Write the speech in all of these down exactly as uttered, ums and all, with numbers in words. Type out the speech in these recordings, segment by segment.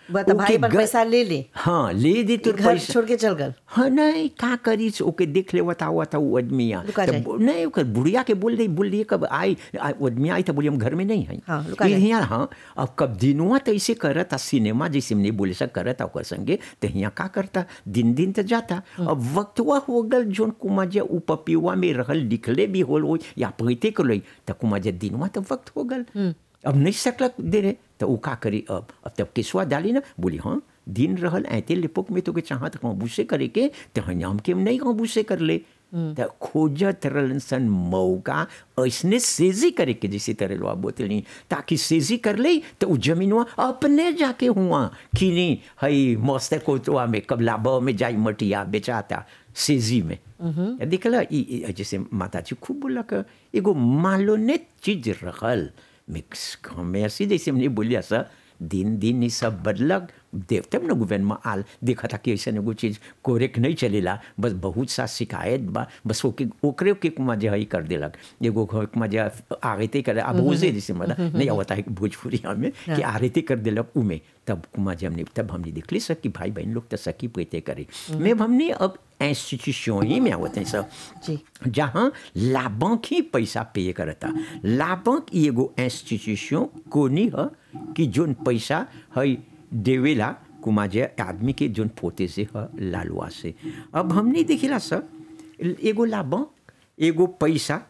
बता भाई पर पैसा ले ले हाँ ले दे तो घर छोड़ के चल गल हाँ नहीं का करी ओके देख ले बताओ बताओ वो आदमी नहीं ओकर बुढ़िया के बोल दे बोल दिए कब आई आदमी आई तो बोली हम घर में नहीं है हाँ, यहाँ हाँ अब कब दिनुआ तो ऐसे करता सिनेमा जैसे नहीं बोले सक करता ओकर संगे तो यहाँ का करता दिन दिन तो जाता अब वक्तवा हो गल जोन कुमाजा उ पपिवा में रहल लिखले भी होल हो या पढ़ते कर ली तो कुमाजा दिनुआ तो वक्त हो गल अब नहीं सकलक दे रहे तो वो का करी अब अब तब केसवा डाली ना बोली हाँ दिन रहल ऐते लेपोक में तो के चाहत काबूसे करे के तो हम के नहीं काबूसे कर ले तो खोजत रहलन सन मौका ऐसने सेजी करे के जैसे तरह लो बोतली ताकि सेजी कर ले तो जमीनवा अपने जाके हुआ कि नहीं हई मस्त कोतवा में कब लाबा में जाई मटिया बेचाता सेजी में देखला जैसे माता जी खूब बोला कि एगो मालोने चीज रखल मिक्स में ऐसी जैसे हमने बोलिया सा दिन दिन ये सब बदलक देव तब न गवर्नमेंट आल देखा था कि ऐसा एगो चीज़ कोरेक नहीं चलेला बस बहुत सा शिकायत बा बस ओके ओकरे के कुमा जे हई कर देलक एगो कुमा जे आगते करे अब उसे जैसे मतलब नहीं आवता है भोजपुरी में कि आरती कर देलक उमे तब कुमा जे हमने तब हमने देख ली सक कि भाई बहन लोग तो सकी पैते करे मैं हमने अब इंस्टीट्यूशन ही में आवत है सब जहाँ लाभक ही पैसा पे करता लाभक एगो इंस्टीट्यूशन कोनी है कि जोन पैसा है देवेला कुमाजे आदमी के जोन पोते से है लालवा से अब हमने देखिला सर एगो लाभक एगो पैसा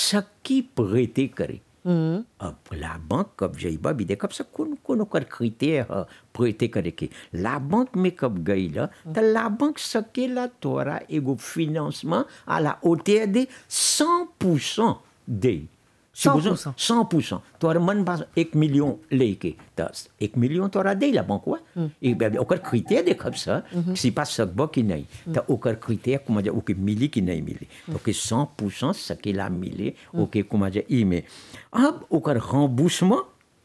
सकी प्रेते करे अब लाभक कब जइबा भी देखब से कौन कौन ओकर खरीते है प्रेते करे के लाभक में कब गई तो लाभक सकेला तोरा एगो फिनांसमा आला ओते दे सौ परसेंट दे सौ परसेंट सौ परसेंट तोरा मन बा एक मिलियन लेके तो एक मिलियन तोरा दे ला बंकवा एक ओकर खरीते देखब से सिपा सकबो कि नहीं तो ओकर खरीते कुमाजे ओके मिली कि नहीं मिली ओके सौ परसेंट सकेला मिले ओके कुमाजे ई में अब ओकर रंबूर्समेंट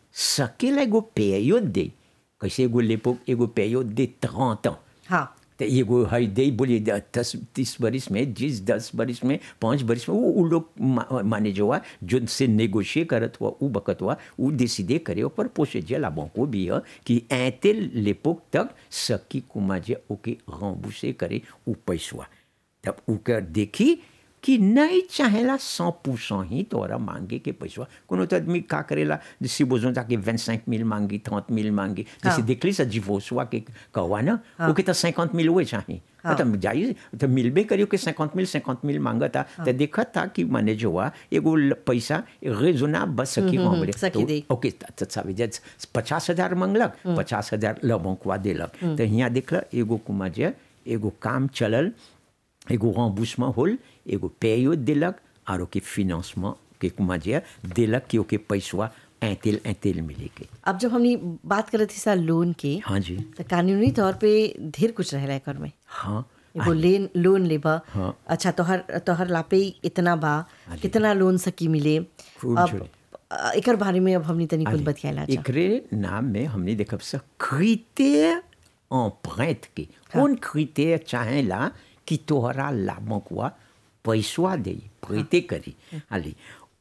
सकेला एगो पेयो दे कैसे एगो लेपो एगो पेयो दे तीस ans हाँ तो एगो है दे बोली दस तीस बरिस में जिस दस बरिस में पाँच बरिस में वो वो लोग माने जो हुआ जो से नेगोशिएट करत हुआ वो बकत हुआ वो डिसीडे करे ऊपर पोषे जला को भी है कि ऐते लेपोक तक सकी कुमाजे ओके रंबूसे करे वो पैसवा तब उकर देखी कि नहीं चाहेला सौ परसेंट ही तोरा मांगे के पैसा कोनो तो आदमी का करेला जैसे बोझो जाके पच्चीस मिल मांगी तीस मिल मांगी जैसे देखली सा जीवोसवा के कहवा ना ओके तो पचास मिल हुए चाहिए तो जाइए तो मिलबे करियो के पचास मिल पचास मिल मांगा था तो देखा था कि माने जो हुआ एगो पैसा रेजोना बस सकी मांगले ओके तो साबित पचास हजार मांगलक पचास हजार लबंकवा देलक तो यहाँ देखला एगो कुमाजे एगो काम चलल एगो रंबूर्समेंट होल एगो पेयो दिलक और ओके फिनांसमेंट के कुमाजे दिलक कि ओके पैसवा ऐतेल ऐतेल मिले के अब जब हमने बात कर थी सा लोन के हाँ जी तो कानूनी तौर पे ढेर कुछ रहेला एकर में हाँ एगो लेन लोन लेबा हाँ। अच्छा तोहर तोहर लापे इतना बा कितना लोन सकी मिले अब एकर बारे में अब हमने तनी कुछ बतियाला एकरे नाम में हमने देखब से क्रिटेर empreinte के कौन क्रिटेर चाहेला कि तोहरा लाभकवा पैसवा दे प्रेते करी हाली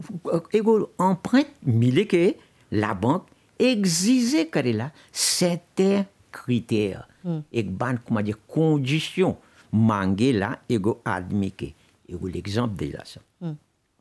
एगो empreinte मिले के लाभक एग्जिजे करेला सेते क्रिटेर एक बान कुमाजे कंडीशन मांगेला एगो आदमी के एगो एग्जाम्पल देला सब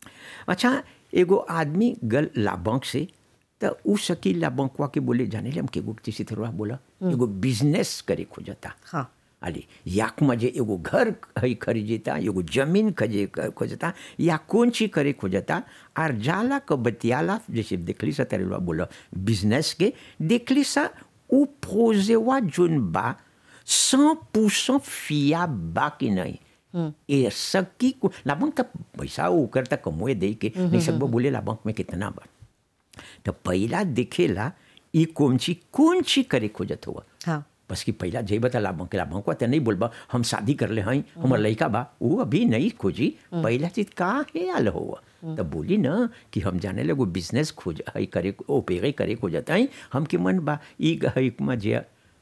अच्छा एगो आदमी गल लाभक से तो उ सकी लाभकवा के बोले जाने ले हम के एगो किसी तरह बोला एगो बिजनेस करे खोजता हाँ अली याक मजे एगो घर है खरीदेता एगो जमीन खजे खोजता या कौन चीज करे खोजता और जाला क बतियाला जैसे देखली सा तेरे बोला बिजनेस के देखली सा उ प्रोजेवा जोन बा सौ परसेंट फिया बा कि नहीं ये सकी को लाभक तब पैसा वो करता कमोए दे के नहीं सब बोले लाभक में कितना बा तो पहला देखेला ई कौन चीज कौन चीज करे खोजत हुआ हाँ बस कि पहला जय बता लाभक के लाभक तो नहीं बोलबा हम शादी कर ले हैं हमार लड़का बा वो अभी नहीं खोजी पहला चीज का है आल हुआ तो बोली ना कि हम जाने लगो बिजनेस खोज है करे ओपेरे करे खोजता है हम के मन बा ई है मजे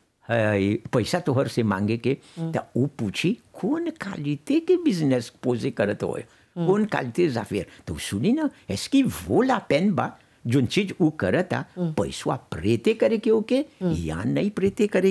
है पैसा तोहर से मांगे के तो वो पूछी कौन क्वालिटी के बिजनेस पोजे करत हो कौन क्वालिटी जाफिर तो सुनी ना इसकी वो ला पेन बा जोन चीज ऊ करता पैसवा प्रेते करे के ओके या नहीं प्रेते करे